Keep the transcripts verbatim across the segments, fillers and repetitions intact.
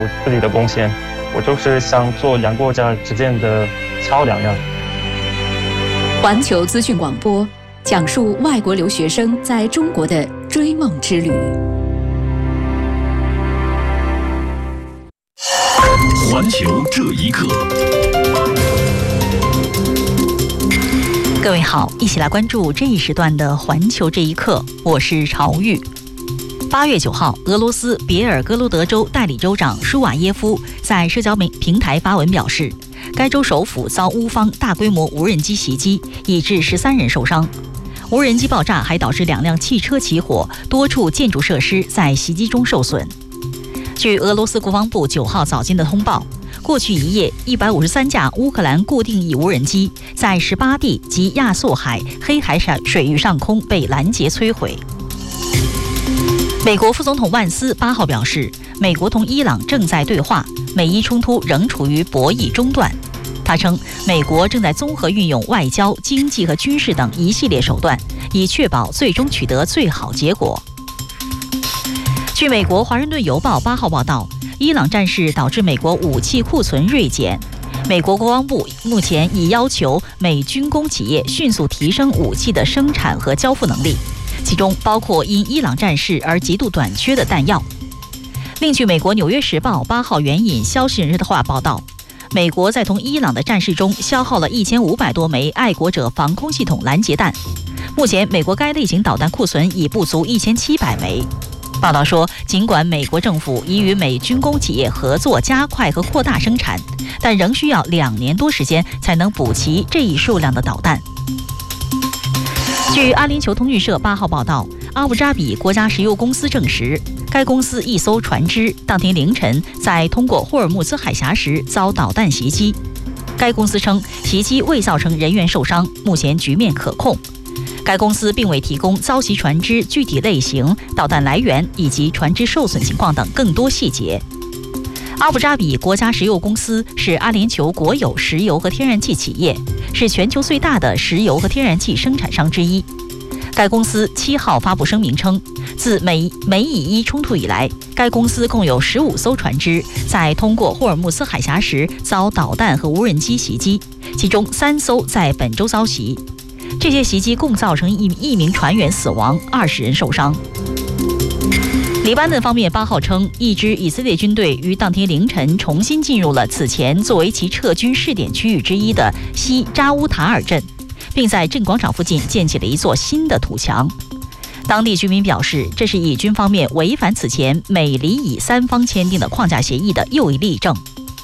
我自己的贡献，我就是想做两国家之间的桥梁呀。 环球资讯广播讲述外国留学生在中国的追梦之旅。 环球这一刻， 各位好，一起来关注这一时段的环球这一刻，我是朝玉。八月九号，俄罗斯别尔哥罗德州代理州长舒瓦耶夫在社交平台发文表示，该州首府遭乌方大规模无人机袭击，已致十三人受伤。无人机爆炸还导致两辆汽车起火，多处建筑设施在袭击中受损。据俄罗斯国防部九号早间的通报，过去一夜，一百五十三架乌克兰固定翼无人机在十八地及亚速海、黑海水域上空被拦截摧毁。美国副总统万斯八号表示，美国同伊朗正在对话，美伊冲突仍处于博弈中段。他称，美国正在综合运用外交、经济和军事等一系列手段，以确保最终取得最好结果。据美国《华盛顿邮报》八号报道，伊朗战事导致美国武器库存锐减。美国国防部目前已要求美军工企业迅速提升武器的生产和交付能力，其中包括因伊朗战事而极度短缺的弹药。另据美国《纽约时报》八号援引消息人士的话报道，美国在同伊朗的战事中消耗了一千五百多枚爱国者防空系统拦截弹，目前美国该类型导弹库存已不足一千七百枚。报道说，尽管美国政府已与美军工企业合作加快和扩大生产，但仍需要两年多时间才能补齐这一数量的导弹。据阿联酋通讯社八号报道，阿布扎比国家石油公司证实，该公司一艘船只当天凌晨在通过霍尔木兹海峡时遭导弹袭击。该公司称，袭击未造成人员受伤，目前局面可控。该公司并未提供遭袭船只具体类型、导弹来源以及船只受损情况等更多细节。阿布扎比国家石油公司是阿联酋国有石油和天然气企业，是全球最大的石油和天然气生产商之一。该公司七号发布声明称，自美美以伊冲突以来，该公司共有十五艘船只在通过霍尔木兹海峡时遭导弹和无人机袭击，其中三艘在本周遭袭。这些袭击共造成一一名船员死亡，二十人受伤。黎巴嫩方面八号称，一支以色列军队于当天凌晨重新进入了此前作为其撤军试点区域之一的西扎乌塔尔镇，并在镇广场附近建起了一座新的土墙。当地居民表示，这是以军方面违反此前美黎以三方签订的框架协议的又一例证。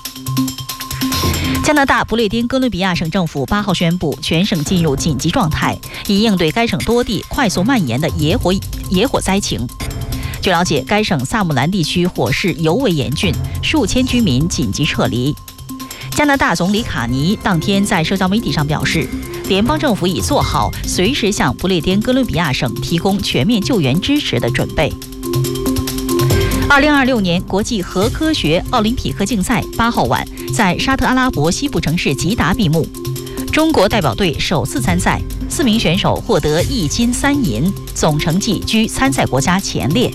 加拿大不列颠哥伦比亚省政府八号宣布，全省进入紧急状态，以应对该省多地快速蔓延的野火野火灾情。据了解，该省萨姆兰地区火势尤为严峻，数千居民紧急撤离。加拿大总理卡尼当天在社交媒体上表示，联邦政府已做好随时向不列颠哥伦比亚省提供全面救援支持的准备。二零二六年国际核科学奥林匹克竞赛八号晚在沙特阿拉伯西部城市吉达闭幕，中国代表队首次参赛，四名选手获得一金三银，总成绩居参赛国家前列。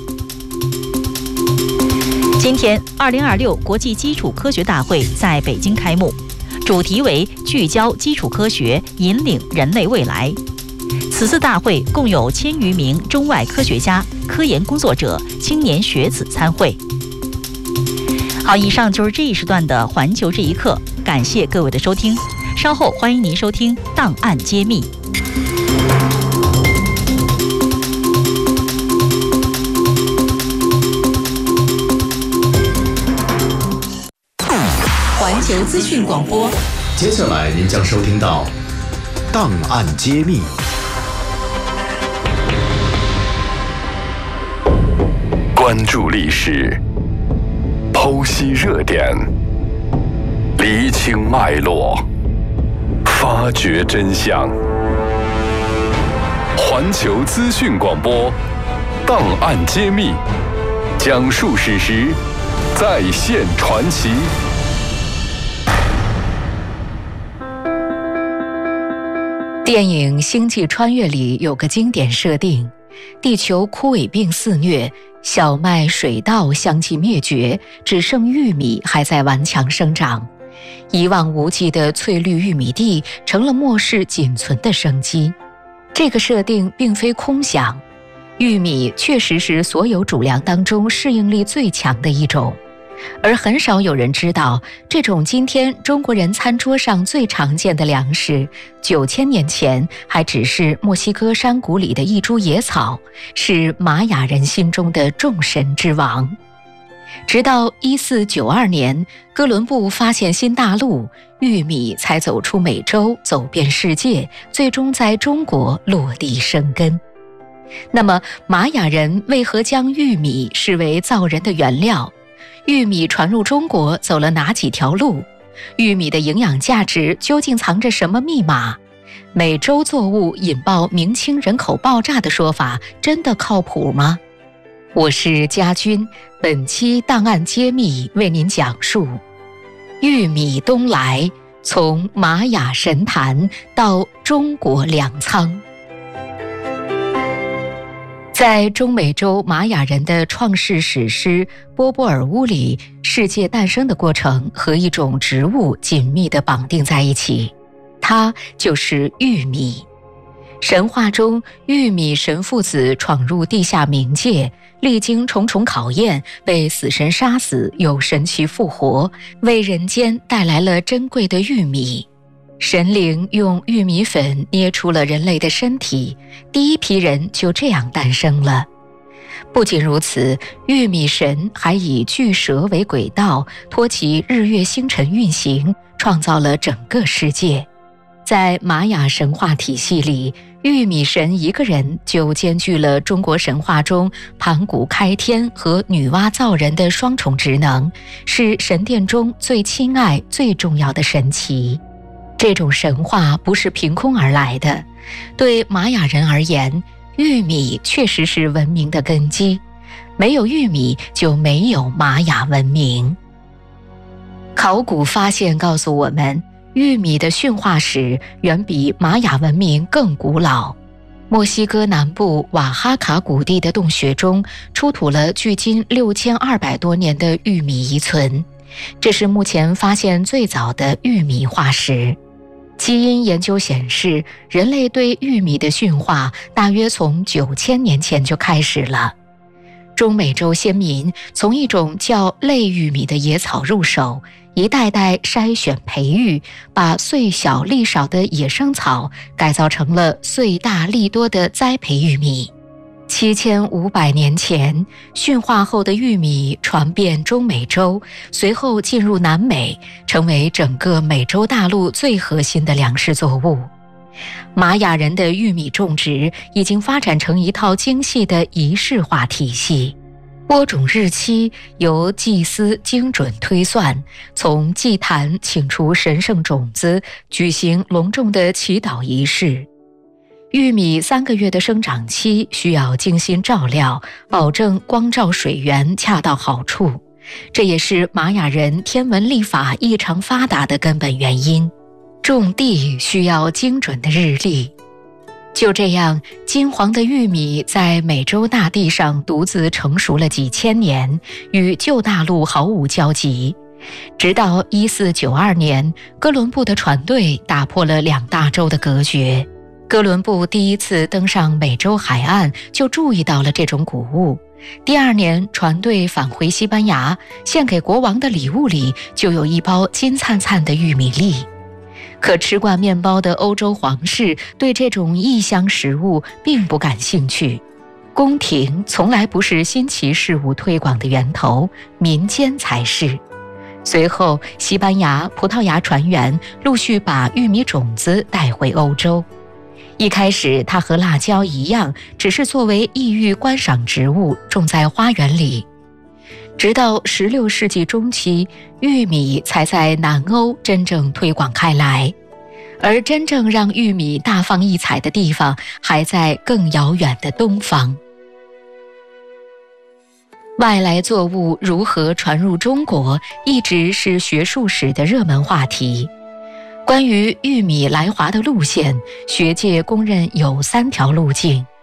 今天，二零二六国际基础科学大会在北京开幕，主题为聚焦基础科学，引领人类未来。此次大会共有千余名中外科学家、科研工作者、青年学子参会。好，以上就是这一时段的环球这一刻，感谢各位的收听。稍后欢迎您收听档案揭秘。 环球资讯广播， 接下来您将收听到档案揭秘。关注历史，剖析热点，厘清脉络，发掘真相。环球资讯广播，档案揭秘，讲述史实，再现传奇。 电影《星际穿越》里有个经典设定，地球枯萎病肆虐， 小麦、水稻相继灭绝，只剩玉米还在顽强生长。一望无际的翠绿玉米地成了末世仅存的生机。这个设定并非空想，玉米确实是所有主粮当中适应力最强的一种，而很少有人知道，这种今天中国人餐桌上最常见的粮食，九千年前还只是墨西哥山谷里的一株野草，是玛雅人心中的众神之王。直到一四九二年，哥伦布发现新大陆，玉米才走出美洲，走遍世界，最终在中国落地生根。那么，玛雅人为何将玉米视为造人的原料？玉米传入中国走了哪几条路？玉米的营养价值究竟藏着什么密码？美洲作物引爆明清人口爆炸的说法真的靠谱吗？我是家军，本期档案揭秘为您讲述玉米东来，从玛雅神坛到中国粮仓。在中美洲玛雅人的创世史诗《波波尔乌》里，世界诞生的过程和一种植物紧密地绑定在一起，它就是玉米。神话中，玉米神父子闯入地下冥界，历经重重考验，被死神杀死，又神奇复活，为人间带来了珍贵的玉米。神灵用玉米粉捏出了人类的身体，第一批人就这样诞生了。不仅如此，玉米神还以巨蛇为轨道，托起日月星辰运行，创造了整个世界。在玛雅神话体系里，玉米神一个人就兼具了中国神话中盘古开天和女娲造人的双重职能，是神殿中最亲爱、最重要的神奇。这种神话不是凭空而来的，对玛雅人而言，玉米确实是文明的根基，没有玉米就没有玛雅文明。考古发现告诉我们，玉米的驯化史远比玛雅文明更古老。墨西哥南部瓦哈卡谷地的洞穴中出土了距今六千二百多年的玉米遗存，这是目前发现最早的玉米化石。基因研究显示，人类对玉米的驯化大约从九千年前就开始了。中美洲先民从一种叫类玉米的野草入手，一代代筛选培育，把穗小粒少的野生草改造成了穗大粒多的栽培玉米。七千五百年前，驯化后的玉米传遍中美洲，随后进入南美，成为整个美洲大陆最核心的粮食作物。玛雅人的玉米种植已经发展成一套精细的仪式化体系，播种日期由祭司精准推算，从祭坛请出神圣种子，举行隆重的祈祷仪式。玉米三个月的生长期需要精心照料，保证光照水源恰到好处，这也是玛雅人天文历法异常发达的根本原因。种地需要精准的日历。就这样，金黄的玉米在美洲大地上独自成熟了几千年，与旧大陆毫无交集。直到一四九二年，哥伦布的船队打破了两大洲的隔绝。哥伦布第一次登上美洲海岸，就注意到了这种谷物。第二年，船队返回西班牙，献给国王的礼物里就有一包金灿灿的玉米粒。可吃惯面包的欧洲皇室对这种异乡食物并不感兴趣。宫廷从来不是新奇事物推广的源头，民间才是。随后，西班牙、葡萄牙船员陆续把玉米种子带回欧洲。一开始，它和辣椒一样，只是作为异域观赏植物种在花园里。直到十六世纪中期，玉米才在南欧真正推广开来，而真正让玉米大放异彩的地方还在更遥远的东方。外来作物如何传入中国，一直是学术史的热门话题。关于玉米来华的路线，学界公认有三条路径。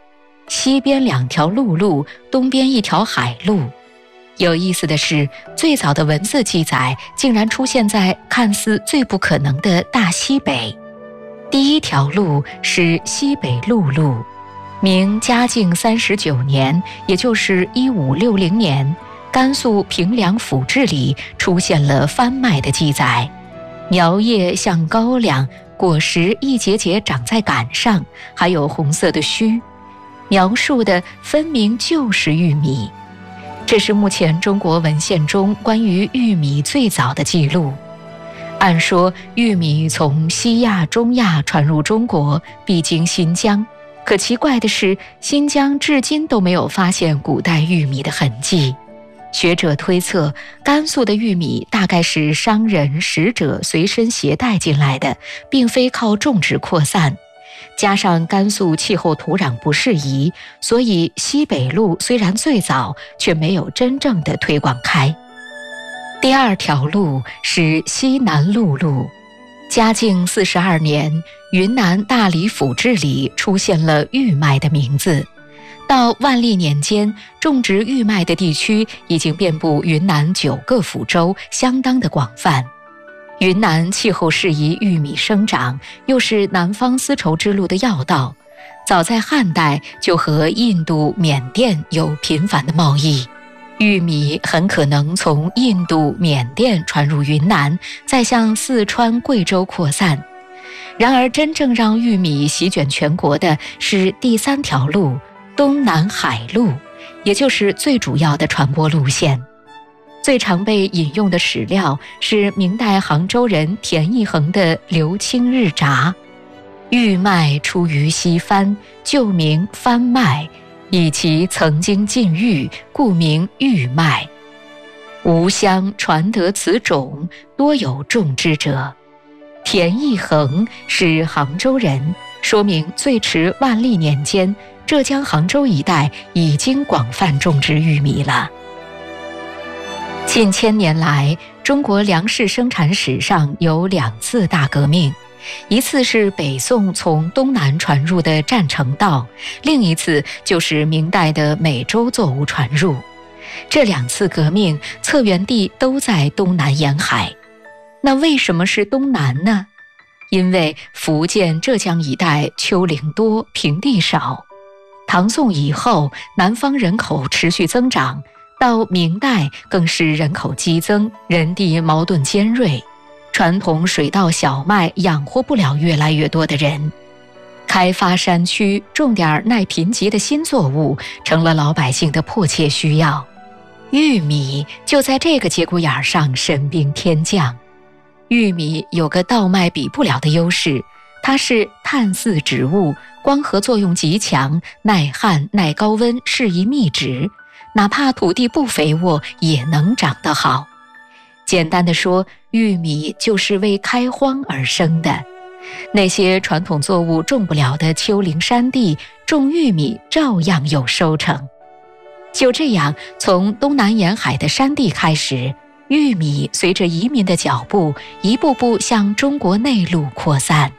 西边两条陆路，东边一条海路。有意思的是，最早的文字记载竟然出现在看似最不可能的大西北。第一条路是西北陆路，明嘉靖三十九年，也就是一五六零年，甘肃平凉府志里出现了番麦的记载，苗叶像高粱，果实一节节长在杆上，还有红色的须，描述的分明就是玉米。这是目前中国文献中关于玉米最早的记录。按说玉米从西亚、中亚传入中国，必经新疆，可奇怪的是，新疆至今都没有发现古代玉米的痕迹。学者推测，甘肃的玉米大概是商人、使者随身携带进来的，并非靠种植扩散。加上甘肃气候土壤不适宜，所以西北路虽然最早，却没有真正的推广开。第二条路是西南陆路。嘉靖四十二年，云南大理府志里出现了玉麦的名字。到万历年间，种植玉麦的地区已经遍布云南九个府州，相当的广泛。云南气候适宜玉米生长，又是南方丝绸之路的要道，早在汉代就和印度、缅甸有频繁的贸易。玉米很可能从印度、缅甸传入云南，再向四川、贵州扩散。然而，真正让玉米席卷全国的是第三条路——东南海路，也就是最主要的传播路线。最常被引用的史料是明代杭州人田义衡的《刘清日札》：玉麦出于西番，旧名番麦，以其曾经禁玉，故名玉麦。吾乡传得此种，多有种之者。田义衡是杭州人，说明最迟万历年间，浙江杭州一带已经广泛种植玉米了。近千年来，中国粮食生产史上有两次大革命，一次是北宋从东南传入的占城稻，另一次就是明代的美洲作物传入。这两次革命策源地都在东南沿海。那为什么是东南呢？因为福建、浙江一带丘陵多，平地少。唐宋以后，南方人口持续增长，到明代更是人口激增，人地矛盾尖锐，传统水稻小麦养活不了越来越多的人。开发山区，种点耐贫瘠的新作物，成了老百姓的迫切需要。玉米就在这个节骨眼上神兵天降。玉米有个稻麦比不了的优势，它是碳饲植物，光合作用极强，耐旱、耐高温，适宜密植，哪怕土地不肥沃也能长得好。简单的说，玉米就是为开荒而生的。那些传统作物种不了的丘陵山地，种玉米照样有收成。就这样，从东南沿海的山地开始，玉米随着移民的脚步，一步步向中国内陆扩散。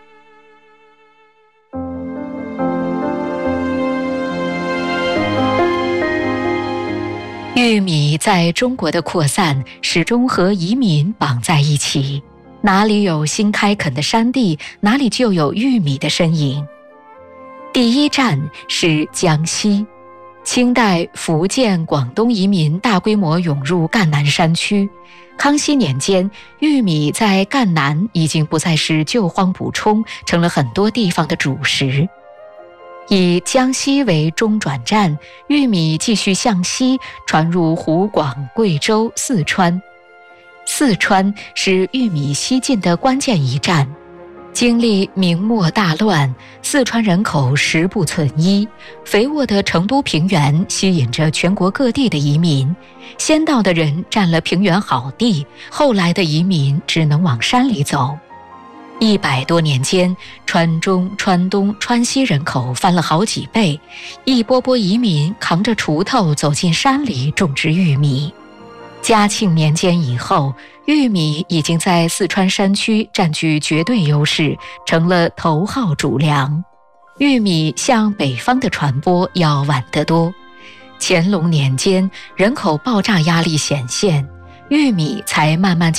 玉米在中国的扩散始终和移民绑在一起，哪里有新开垦的山地，哪里就有玉米的身影。第一站是江西，清代福建、广东移民大规模涌入赣南山区。康熙年间，玉米在赣南已经不再是救荒补充，成了很多地方的主食。以江西为中转站，玉米继续向西传入湖广、贵州、四川。四川是玉米西进的关键一站。经历明末大乱，四川人口十不存一，肥沃的成都平原吸引着全国各地的移民。先到的人占了平原好地，后来的移民只能往山里走。一百多年间，川中、川东、川西人口翻了好几倍，一波波移民扛着锄头走进山里种植玉米。嘉庆年间以后，玉米已经在四川山区占据绝对优势，成了头号主粮。 玉米向北方的传播要晚得多。乾隆年间，人口爆炸压力显现，玉米才慢慢